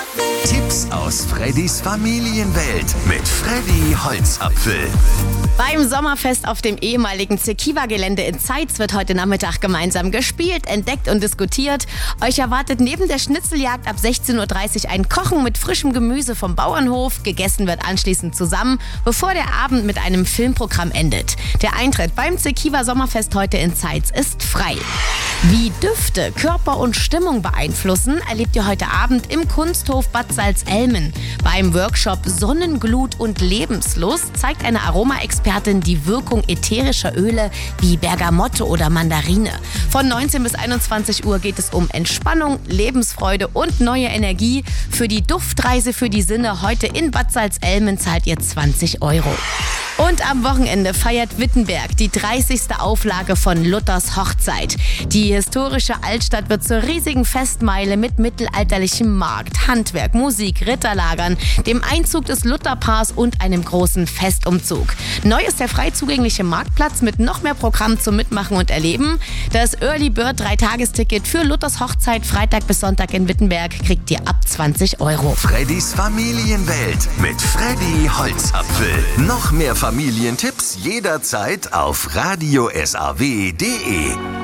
Tipps aus Freddys Familienwelt mit Freddy Holzapfel. Beim Sommerfest auf dem ehemaligen Zekiwa-Gelände in Zeitz wird heute Nachmittag gemeinsam gespielt, entdeckt und diskutiert. Euch erwartet neben der Schnitzeljagd ab 16:30 Uhr ein Kochen mit frischem Gemüse vom Bauernhof. Gegessen wird anschließend zusammen, bevor der Abend mit einem Filmprogramm endet. Der Eintritt beim Zekiwa-Sommerfest heute in Zeitz ist frei. Wie Düfte Körper und Stimmung beeinflussen, erlebt ihr heute Abend im Kunsthof Bad Salzelmen. Beim Workshop Sonnenglut und Lebenslust zeigt eine Aromaexpertin die Wirkung ätherischer Öle wie Bergamotte oder Mandarine. Von 19 bis 21 Uhr geht es um Entspannung, Lebensfreude und neue Energie. Für die Duftreise für die Sinne heute in Bad Salzelmen zahlt ihr 20 €. Und am Wochenende feiert Wittenberg die 30. Auflage von Luthers Hochzeit. Die historische Altstadt wird zur riesigen Festmeile mit mittelalterlichem Markt, Handwerk, Musik, Ritterlagern, dem Einzug des Lutherpaars und einem großen Festumzug. Neu ist der frei zugängliche Marktplatz mit noch mehr Programm zum Mitmachen und Erleben. Das Early Bird 3-Tagesticket für Luthers Hochzeit Freitag bis Sonntag in Wittenberg kriegt ihr ab 20 €. Freddys Familienwelt mit Freddy Holzapfel. Noch mehr Familientipps jederzeit auf radiosaw.de.